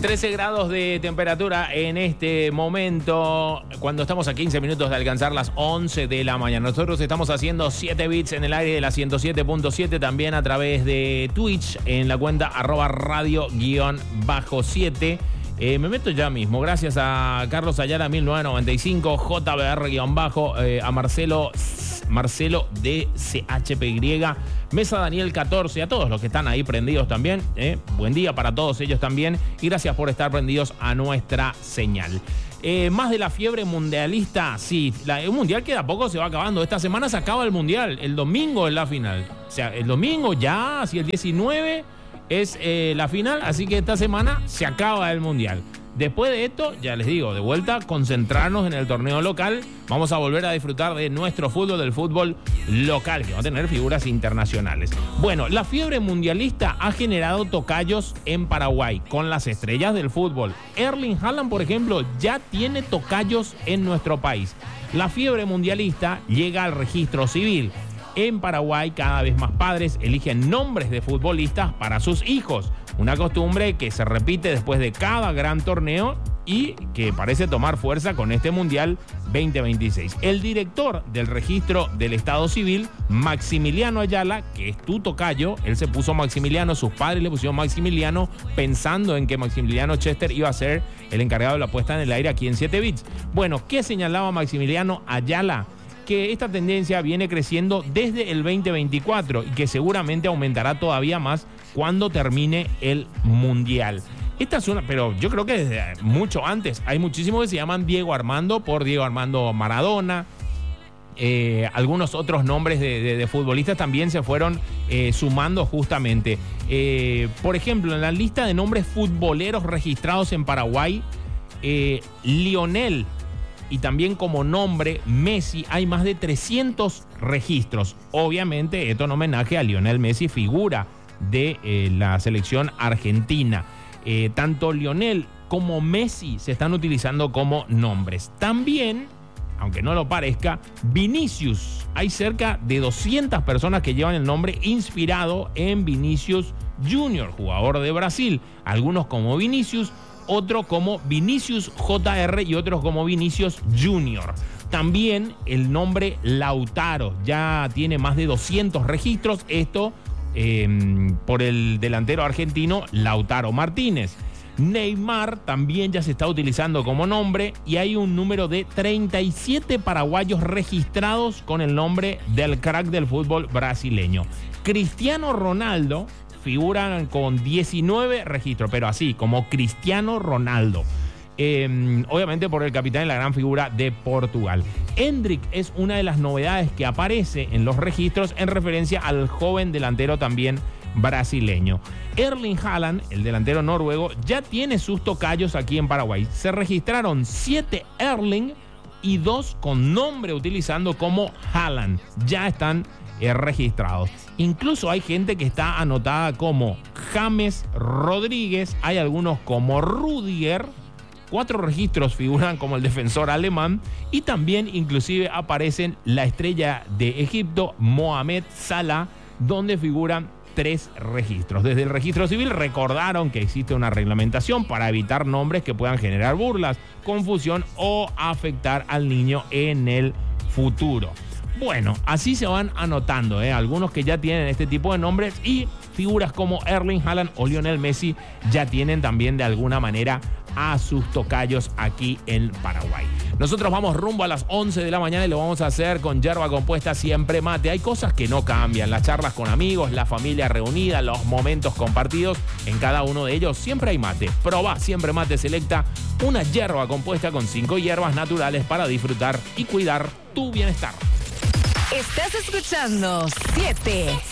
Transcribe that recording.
13 grados de temperatura en este momento, cuando estamos a 15 minutos de alcanzar las 11 de la mañana. Nosotros estamos haciendo 7 bits en el aire de la 107.7, también a través de Twitch, en la cuenta @radio_7. Me meto ya mismo, gracias a Carlos Ayala 1995, JBR-bajo, a Marcelo DCHPY, Mesa Daniel 14, a todos los que están ahí prendidos también. Buen día para todos ellos también y gracias por estar prendidos a nuestra señal. Más de la fiebre mundialista, sí, el mundial queda poco, se va acabando. Esta semana se acaba el mundial, el domingo es la final. O sea, el domingo ya, así el 19 es la final, así que esta semana se acaba el mundial. Después de esto, ya les digo, de vuelta, concentrarnos en el torneo local. Vamos a volver a disfrutar de nuestro fútbol, del fútbol local, que va a tener figuras internacionales. Bueno, la fiebre mundialista ha generado tocayos en Paraguay con las estrellas del fútbol. Erling Haaland, por ejemplo, ya tiene tocayos en nuestro país. La fiebre mundialista llega al registro civil. En Paraguay, cada vez más padres eligen nombres de futbolistas para sus hijos. Una costumbre que se repite después de cada gran torneo y que parece tomar fuerza con este Mundial 2026. El director del registro del Estado Civil, Maximiliano Ayala, que es tu tocayo, él se puso Maximiliano, sus padres le pusieron Maximiliano, pensando en que Maximiliano Chester iba a ser el encargado de la puesta en el aire aquí en 7 bits. Bueno, ¿qué señalaba Maximiliano Ayala? Que esta tendencia viene creciendo desde el 2024 y que seguramente aumentará todavía más cuando termine el Mundial. Esta es una, pero yo creo que desde mucho antes. Hay muchísimos que se llaman Diego Armando por Diego Armando Maradona. Algunos otros nombres de futbolistas también se fueron sumando justamente. Por ejemplo, en la lista de nombres futboleros registrados en Paraguay, Lionel y también como nombre Messi, hay más de 300 registros. Obviamente, esto en homenaje a Lionel Messi, figura de la selección argentina. Tanto Lionel como Messi se están utilizando como nombres. También, aunque no lo parezca, Vinicius. Hay cerca de 200 personas que llevan el nombre inspirado en Vinicius Junior, jugador de Brasil. Algunos como Vinicius, otro como Vinicius JR y otros como Vinicius Junior. También el nombre Lautaro ya tiene más de 200 registros. Esto por el delantero argentino Lautaro Martínez. Neymar también ya se está utilizando como nombre y hay un número de 37 paraguayos registrados con el nombre del crack del fútbol brasileño. Cristiano Ronaldo figuran con 19 registros, pero así, como Cristiano Ronaldo. Obviamente por el capitán y la gran figura de Portugal. Endrick es una de las novedades que aparece en los registros en referencia al joven delantero también brasileño. Erling Haaland, el delantero noruego, ya tiene sus tocayos aquí en Paraguay. Se registraron 7 Erling y 2 con nombre utilizando como Haaland. Ya están registrados. Incluso hay gente que está anotada como James Rodríguez, hay algunos como Rudiger. 4 registros figuran como el defensor alemán y también inclusive aparecen la estrella de Egipto, Mohamed Salah, donde figuran 3 registros. Desde el registro civil recordaron que existe una reglamentación para evitar nombres que puedan generar burlas, confusión o afectar al niño en el futuro. Bueno, así se van anotando, algunos que ya tienen este tipo de nombres y figuras como Erling Haaland o Lionel Messi ya tienen también de alguna manera a sus tocayos aquí en Paraguay. Nosotros vamos rumbo a las 11 de la mañana y lo vamos a hacer con yerba compuesta siempre mate. Hay cosas que no cambian, las charlas con amigos, la familia reunida, los momentos compartidos, en cada uno de ellos siempre hay mate. Probá siempre mate selecta, una yerba compuesta con 5 hierbas naturales para disfrutar y cuidar tu bienestar. Estás escuchando 7